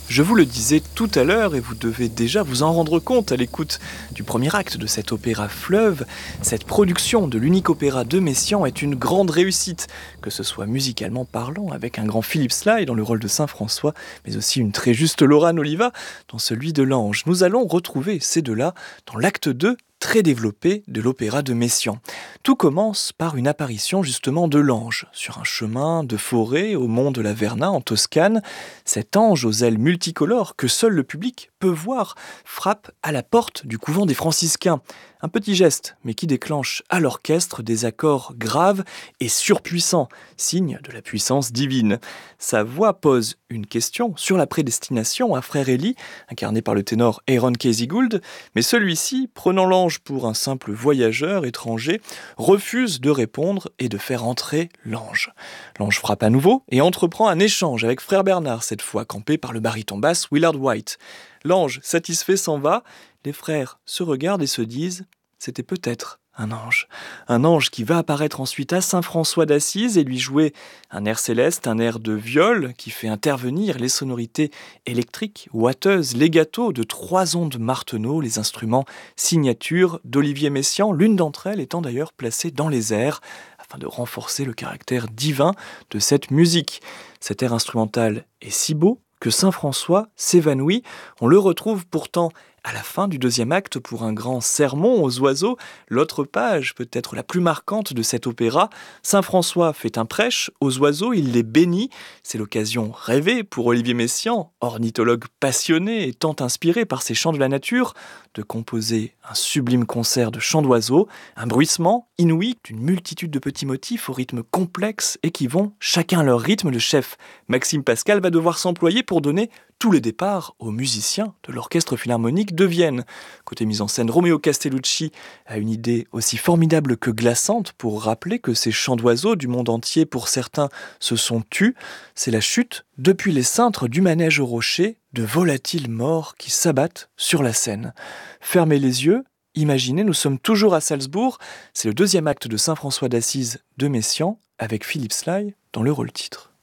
Je vous le disais tout à l'heure, et vous devez déjà vous en rendre compte à l'écoute du premier acte de cet opéra Fleuve, cette production de l'unique opéra de Messiaen est une grande réussite, que ce soit musicalement parlant, avec un grand Philippe Sly dans le rôle de Saint François, mais aussi une très juste Laurane Oliva dans celui de l'Ange. Nous allons retrouver ces deux-là dans l'acte 2, très développé de l'opéra de Messiaen. Tout commence par une apparition justement de l'ange, sur un chemin de forêt au mont de la Verna en Toscane. Cet ange aux ailes multicolores que seul le public peut voir frappe à la porte du couvent des franciscains. Un petit geste, mais qui déclenche à l'orchestre des accords graves et surpuissants, signe de la puissance divine. Sa voix pose une question sur la prédestination à Frère Élie, incarné par le ténor Aaron Casey Gould, mais celui-ci, prenant l'ange pour un simple voyageur étranger, refuse de répondre et de faire entrer l'ange. L'ange frappe à nouveau et entreprend un échange avec Frère Bernard, cette fois campé par le baryton basse Willard White. L'ange, satisfait, s'en va. Les frères se regardent et se disent « c'était peut-être un ange ». Un ange qui va apparaître ensuite à Saint François d'Assise et lui jouer un air céleste, un air de viol qui fait intervenir les sonorités électriques, ouateuses, legato de 3 ondes Martenot, les instruments signature d'Olivier Messiaen, l'une d'entre elles étant d'ailleurs placée dans les airs afin de renforcer le caractère divin de cette musique. Cet air instrumental est si beau que Saint François s'évanouit. On le retrouve pourtant à la fin du deuxième acte pour un grand sermon aux oiseaux. L'autre page, peut-être la plus marquante de cet opéra. Saint François fait un prêche aux oiseaux, il les bénit. C'est l'occasion rêvée pour Olivier Messiaen, ornithologue passionné et tant inspiré par ces chants de la nature, de composer un sublime concert de chants d'oiseaux, un bruissement inouï d'une multitude de petits motifs au rythme complexe et qui vont, chacun à leur rythme. Le chef Maxime Pascal va devoir s'employer pour donner tous les départs aux musiciens de l'Orchestre Philharmonique de Vienne. Côté mise en scène, Romeo Castellucci a une idée aussi formidable que glaçante pour rappeler que ces chants d'oiseaux du monde entier, pour certains, se sont tus. C'est la chute, depuis les cintres du manège au rocher, de volatiles morts qui s'abattent sur la scène. Fermez les yeux, imaginez, nous sommes toujours à Salzbourg. C'est le deuxième acte de Saint François d'Assise de Messiaen, avec Philippe Sly dans le rôle titre.